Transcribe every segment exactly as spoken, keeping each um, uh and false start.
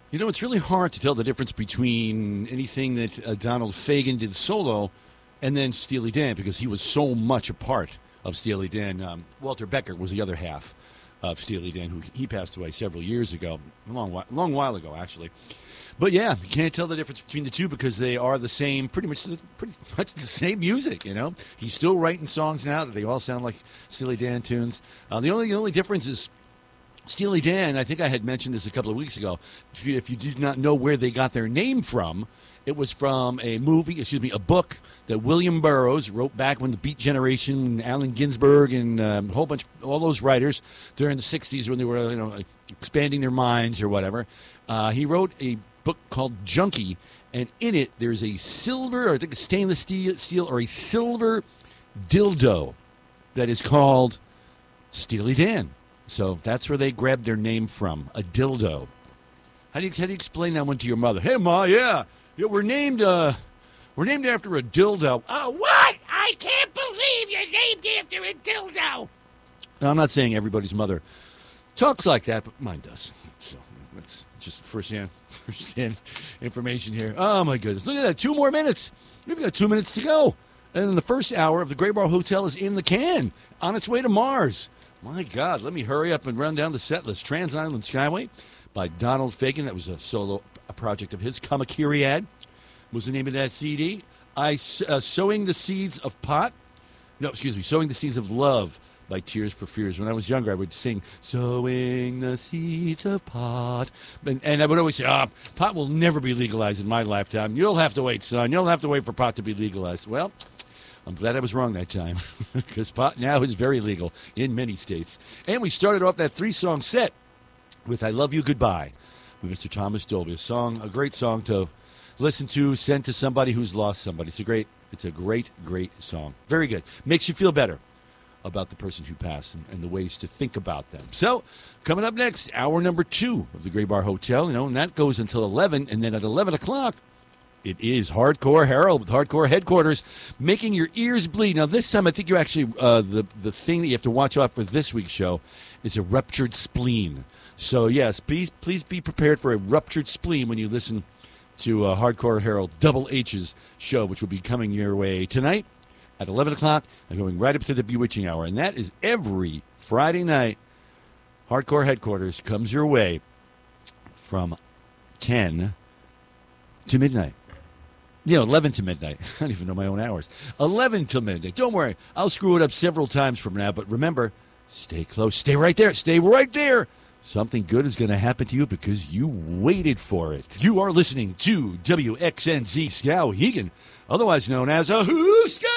You know, it's really hard to tell the difference between anything that uh, Donald Fagen did solo and then Steely Dan, because he was so much a part of Steely Dan. Um, Walter Becker was the other half of Steely Dan, who he passed away several years ago, a long, while, long while ago, actually. But yeah, you can't tell the difference between the two because they are the same, pretty much, pretty much the same music. You know, he's still writing songs now that they all sound like Steely Dan tunes. Uh, the only the only difference is Steely Dan. I think I had mentioned this a couple of weeks ago. If you, if you did not know where they got their name from, it was from a movie, excuse me, a book that William Burroughs wrote back when the Beat Generation, Allen Ginsberg, and um, a whole bunch, all those writers during the sixties when they were, you know, expanding their minds or whatever. Uh, he wrote a book called Junkie, and in it there's a silver, or I think a stainless steel, steel or a silver dildo that is called Steely Dan. So that's where they grabbed their name from, a dildo. How do you, how do you explain that one to your mother? Hey, Ma, yeah, yeah we're named uh, we're named after a dildo. Oh, what? I can't believe you're named after a dildo. Now, I'm not saying everybody's mother talks like that, but mine does. So that's just first-hand, first-hand information here. Oh, my goodness. Look at that. Two more minutes. We've got two minutes to go. And then the first hour of the Gray Bar Hotel is in the can, on its way to Mars. My God, let me hurry up and run down the set list. Trans-Island Skyway by Donald Fagen. That was a solo a project of his. Kamakiriad was the name of that C D. I, uh, Sowing the Seeds of Pot. No, excuse me. Sowing the Seeds of Love by Tears for Fears. When I was younger, I would sing, Sowing the Seeds of Pot. And, and I would always say, ah, pot will never be legalized in my lifetime. You'll have to wait, son. You'll have to wait for pot to be legalized. Well, I'm glad I was wrong that time, because pot now is very legal in many states. And we started off that three-song set with I Love You Goodbye with Mister Thomas Dolby, a song, a great song to listen to, send to somebody who's lost somebody. It's a great, it's a great, great song. Very good. Makes you feel better about the person who passed and, and the ways to think about them. So, coming up next, hour number two of the Gray Bar Hotel, you know, and that goes until eleven, and then at eleven o'clock, it is Hardcore Harold with Hardcore Headquarters, making your ears bleed. Now, this time, I think you actually, uh, the, the thing that you have to watch out for this week's show is a ruptured spleen. So, yes, please please be prepared for a ruptured spleen when you listen to uh, Hardcore Harold Double H's show, which will be coming your way tonight at eleven o'clock and going right up to the Bewitching Hour. And that is every Friday night. Hardcore Headquarters comes your way from ten to midnight. You know, eleven to midnight. I don't even know my own hours. eleven to midnight. Don't worry. I'll screw it up several times from now. But remember, stay close. Stay right there. Stay right there. Something good is going to happen to you because you waited for it. You are listening to W X N Z Skowhegan, otherwise known as a Huska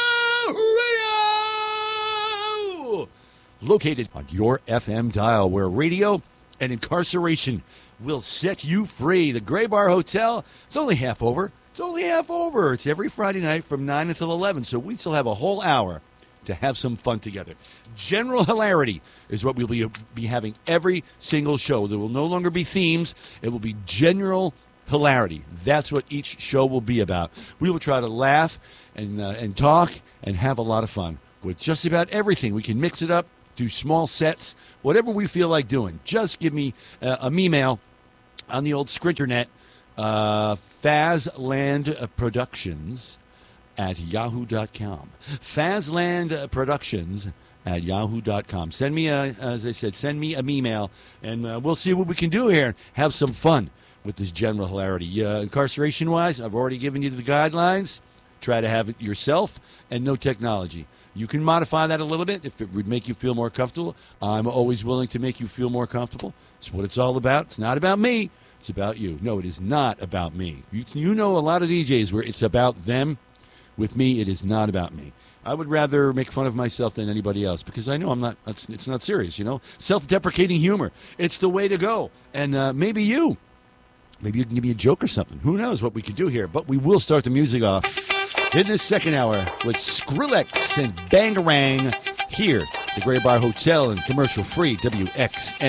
Radio, located on your F M dial, where radio and incarceration will set you free. The Gray Bar Hotel, it's only half over. It's only half over. It's every Friday night from nine until eleven, so we still have a whole hour to have some fun together. General hilarity is what we'll be, be having every single show. There will no longer be themes. It will be general hilarity. That's what each show will be about. We will try to laugh and, uh, and talk and have a lot of fun with just about everything. We can mix it up, do small sets, whatever we feel like doing. Just give me uh, a email on the old Skrinternet, uh, Fazland Productions at yahoo dot com. Fazland Productions at yahoo dot com. Send me, a, as I said, send me an email, and uh, we'll see what we can do here. Have some fun with this general hilarity. Uh, incarceration-wise, I've already given you the guidelines. Try to have it yourself and no technology. You can modify that a little bit if it would make you feel more comfortable. I'm always willing to make you feel more comfortable. It's what it's all about. It's not about me. It's about you. No, it is not about me. You, you know a lot of D Js where it's about them. With me, it is not about me. I would rather make fun of myself than anybody else because I know I'm not. It's, it's not serious, you know. Self-deprecating humor. It's the way to go. And uh, maybe you, maybe you can give me a joke or something. Who knows what we can do here? But we will start the music off in this second hour with Skrillex and Bangarang here at the Gray Bar Hotel and commercial-free W X N.